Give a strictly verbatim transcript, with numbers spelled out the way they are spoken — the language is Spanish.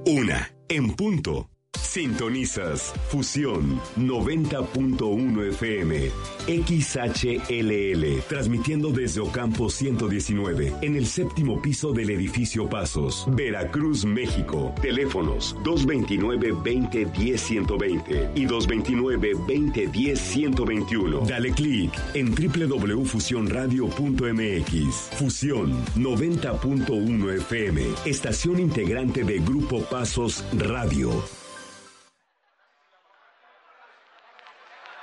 Una, en punto. Sintonizas Fusión noventa punto uno F M, X H L L, transmitiendo desde Ocampo ciento diecinueve, en el séptimo piso del edificio Pasos, Veracruz, México. Teléfonos dos veintinueve, veinte, diez, ciento veinte y dos veintinueve, veinte, diez, ciento veintiuno. Dale clic en doble u doble u doble u punto fusión radio punto m x. Fusión noventa punto uno F M, estación integrante de Grupo Pasos Radio.